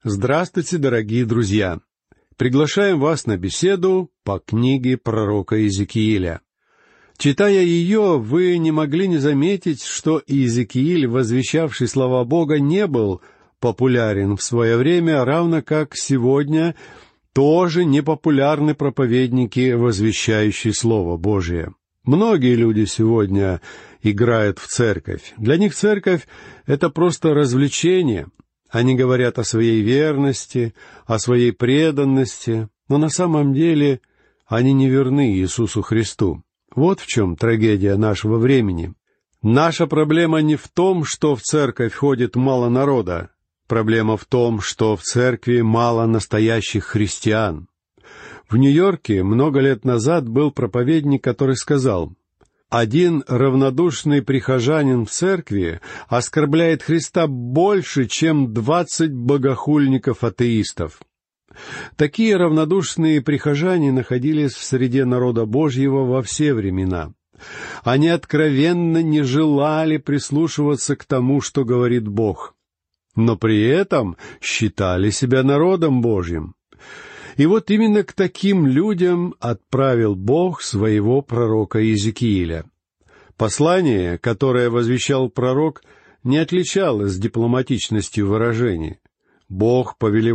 Здравствуйте, дорогие друзья! Приглашаем вас на беседу по книге пророка Иезекииля. Читая ее, вы не могли не заметить, что Иезекииль, возвещавший слова Бога, не был популярен в свое время, равно как сегодня тоже непопулярны проповедники, возвещающие Слово Божие. Многие люди сегодня играют в церковь. Для них церковь — это просто развлечение. Они говорят о своей верности, о своей преданности, но на самом деле они не верны Иисусу Христу. Вот в чем трагедия нашего времени. Наша проблема не в том, что в церковь ходит мало народа. Проблема в том, что в церкви мало настоящих христиан. В Нью-Йорке много лет назад был проповедник, который сказал: «Один равнодушный прихожанин в церкви оскорбляет Христа больше, чем 20 богохульников-атеистов». Такие равнодушные прихожане находились в среде народа Божьего во все времена. Они откровенно не желали прислушиваться к тому, что говорит Бог, но при этом считали себя народом Божьим. И вот именно к таким людям отправил Бог своего пророка Иезекииля. Послание, которое возвещал пророк, не отличалось дипломатичностью выражений. Бог повелевал